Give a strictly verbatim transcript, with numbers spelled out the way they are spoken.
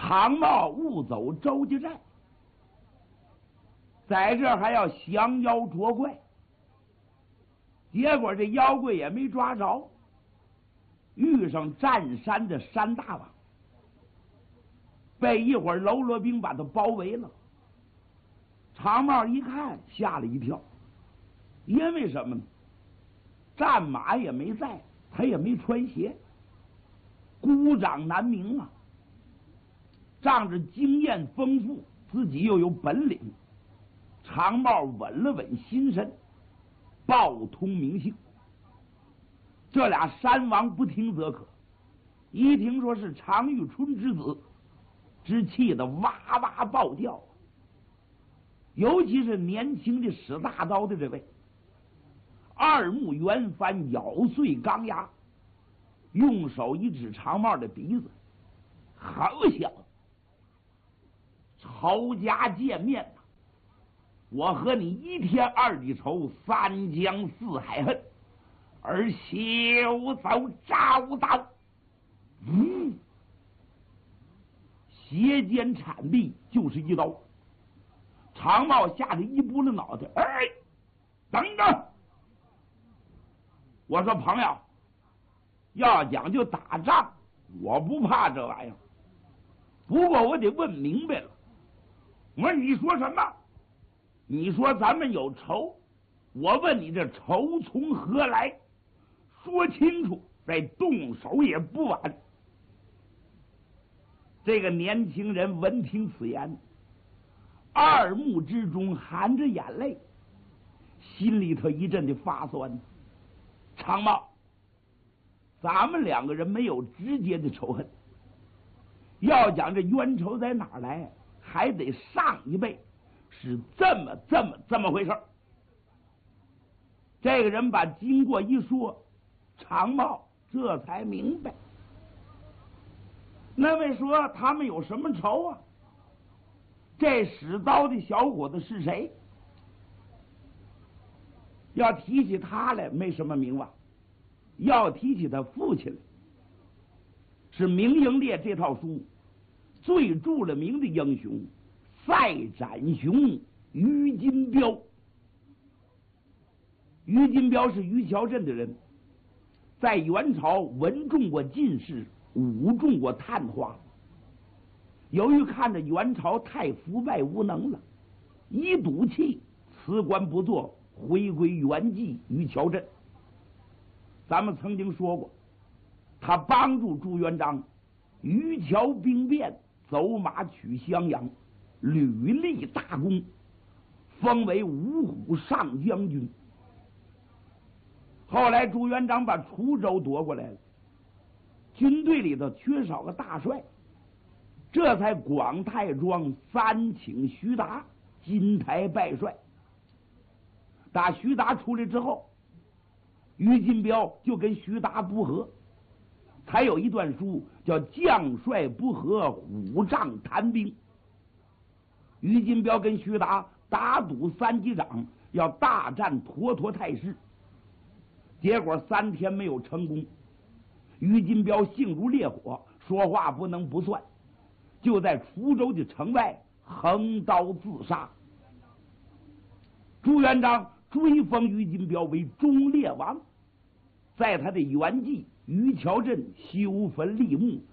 长茂误走周家寨，在这还要降妖捉怪，结果这妖怪也没抓着，遇上占山的山大王，被一会儿喽啰兵把他包围了。长茂一看吓了一跳，因为什么呢？战马也没在，他也没穿鞋，孤掌难鸣啊。仗着经验丰富，自己又有本领，长茂稳了稳心神，报通名姓。这俩山王不听则可，一听说是常遇春之子，只气得哇哇暴叫。尤其是年轻的使大刀的这位，二目圆翻，咬碎钢牙，用手一指长茂的鼻子，好小子，仇家见面了，我和你一天二地仇，三江四海恨，而休走招刀。嗯，斜肩铲臂就是一刀。长茂吓得一拨了脑袋，哎，等等！我说朋友，要讲究打仗，我不怕这玩意儿，不过我得问明白了。我说你说什么？你说咱们有仇，我问你这仇从何来？说清楚，再动手也不晚。这个年轻人闻听此言，二目之中含着眼泪，心里头一阵的发酸。长茂，咱们两个人没有直接的仇恨，要讲这冤仇在哪儿来，还得上一辈是这么这么这么回事。这个人把经过一说，长茂这才明白。那位说他们有什么仇啊？这使刀的小伙子是谁？要提起他来没什么名望，要提起他父亲来，是《明英烈》这套书最著了名的英雄赛斩雄于金彪。于金彪是于桥镇的人，在元朝文中过进士，武中过探花。由于看着元朝太腐败无能了，一赌气辞官不做，回归原籍于桥镇。咱们曾经说过，他帮助朱元璋于桥兵变，走马取襄阳，屡立大功，封为五虎上将军。后来朱元璋把滁州夺过来了，军队里头缺少个大帅，这才广泰庄三请徐达金台拜帅。打徐达出来之后，于金彪就跟徐达不和，才有一段书叫将帅不和，虎杖谈兵。于金彪跟徐达打赌三击掌，要大战沱沱太师，结果三天没有成功。于金彪性如烈火，说话不能不算，就在滁州的城外横刀自杀。朱元璋追封于金彪为忠烈王，在他的原籍于桥镇修坟立墓，